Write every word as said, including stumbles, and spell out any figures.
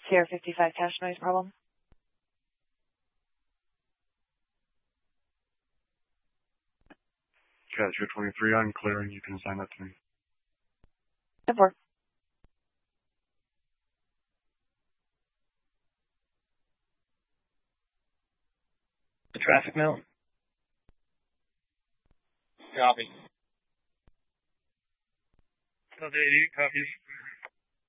Sierra fifty-five cache noise problem. Cat zero twenty-three, I'm clearing. You can assign that to me. ten four. The traffic mount. Copy. Delta eighty-eight copies.